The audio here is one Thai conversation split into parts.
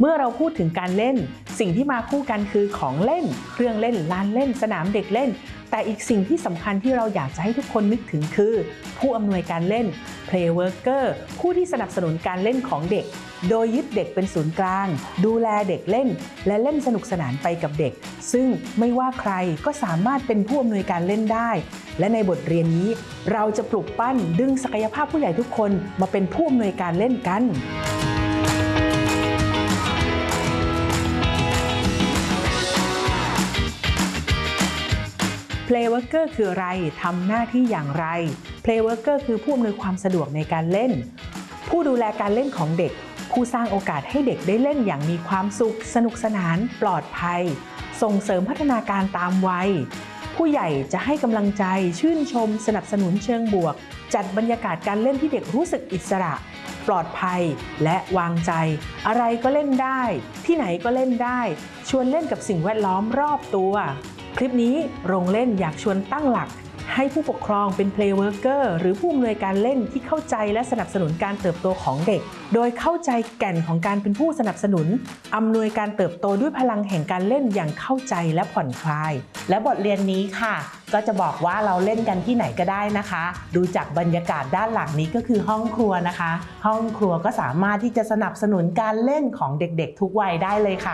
เมื่อเราพูดถึงการเล่นสิ่งที่มาคู่กันคือของเล่นเครื่องเล่นลานเล่นสนามเด็กเล่นแต่อีกสิ่งที่สำคัญที่เราอยากจะให้ทุกคนนึกถึงคือผู้อำนวยการเล่น Play Worker ผู้ที่สนับสนุนการเล่นของเด็กโดยยึดเด็กเป็นศูนย์กลางดูแลเด็กเล่นและเล่นสนุกสนานไปกับเด็กซึ่งไม่ว่าใครก็สามารถเป็นผู้อำนวยการเล่นได้และในบทเรียนนี้เราจะปลุกปั้นดึงศักยภาพผู้ใหญ่ทุกคนมาเป็นผู้อำนวยการเล่นกันPlay Worker คืออะไรทำหน้าที่อย่างไร Play Worker คือผู้อำนวยความสะดวกในการเล่นผู้ดูแลการเล่นของเด็กผู้สร้างโอกาสให้เด็กได้เล่นอย่างมีความสุขสนุกสนานปลอดภัยส่งเสริมพัฒนาการตามวัยผู้ใหญ่จะให้กำลังใจชื่นชมสนับสนุนเชิงบวกจัดบรรยากาศการเล่นที่เด็กรู้สึกอิสระปลอดภัยและวางใจอะไรก็เล่นได้ที่ไหนก็เล่นได้ชวนเล่นกับสิ่งแวดล้อมรอบตัวคลิปนี้โรงเล่นอยากชวนตั้งหลักให้ผู้ปกครองเป็น Play Worker หรือผู้อำนวยการเล่นที่เข้าใจและสนับสนุนการเติบโตของเด็กโดยเข้าใจแก่นของการเป็นผู้สนับสนุนอำนวยการเติบโตด้วยพลังแห่งการเล่นอย่างเข้าใจและผ่อนคลายและบทเรียนนี้ค่ะก็จะบอกว่าเราเล่นกันที่ไหนก็ได้นะคะดูจากบรรยากาศด้านหลังนี้ก็คือห้องครัวนะคะห้องครัวก็สามารถที่จะสนับสนุนการเล่นของเด็กๆทุกวัยได้เลยค่ะ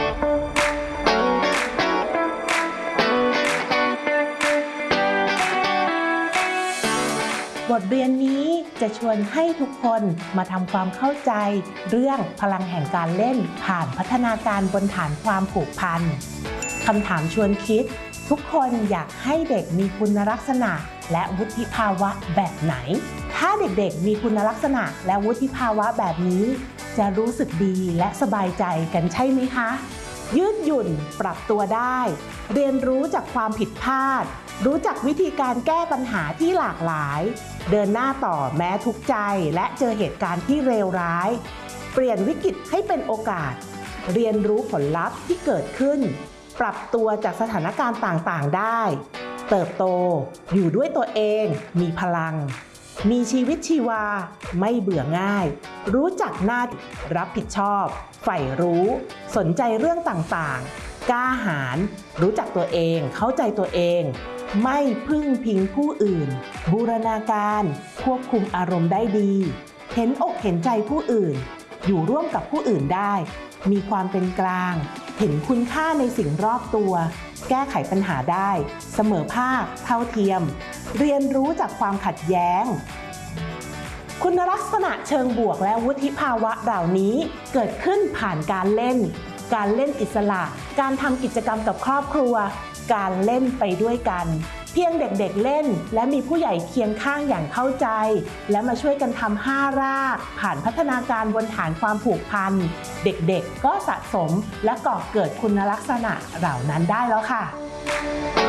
บทเรียนนี้จะชวนให้ทุกคนมาทำความเข้าใจเรื่องพลังแห่งการเล่นผ่านพัฒนาการบนฐานความผูกพันคำถามชวนคิดทุกคนอยากให้เด็กมีคุณลักษณะและวุฒิภาวะแบบไหนถ้าเด็กๆมีคุณลักษณะและวุฒิภาวะแบบนี้จะรู้สึกดีและสบายใจกันใช่ไหมคะยืดหยุ่นปรับตัวได้เรียนรู้จากความผิดพลาดรู้จักวิธีการแก้ปัญหาที่หลากหลายเดินหน้าต่อแม้ทุกข์ใจและเจอเหตุการณ์ที่เลวร้ายเปลี่ยนวิกฤตให้เป็นโอกาสเรียนรู้ผลลัพธ์ที่เกิดขึ้นปรับตัวจากสถานการณ์ต่างๆได้เติบโตอยู่ด้วยตัวเองมีพลังมีชีวิตชีวาไม่เบื่อง่ายรู้จักหน้าที่รับผิดชอบใฝ่รู้สนใจเรื่องต่างๆกล้าหาญรู้จักตัวเองเข้าใจตัวเองไม่พึ่งพิงผู้อื่นบูรณาการควบคุมอารมณ์ได้ดีเห็นอกเห็นใจผู้อื่นอยู่ร่วมกับผู้อื่นได้มีความเป็นกลางเห็นคุณค่าในสิ่งรอบตัวแก้ไขปัญหาได้เสมอภาคเท่าเทียมเรียนรู้จากความขัดแย้งคุณลักษณะเชิงบวกและวุฒิภาวะเหล่านี้เกิดขึ้นผ่านการเล่นอิสระการทำกิจกรรมกับครอบครัวการเล่นไปด้วยกันเพียงเด็กๆเล่นและมีผู้ใหญ่เคียงข้างอย่างเข้าใจและมาช่วยกันทำ5 รากผ่านพัฒนาการบนฐานความผูกพันเด็กๆก็สะสมและก่อเกิดคุณลักษณะเหล่านั้นได้แล้วค่ะ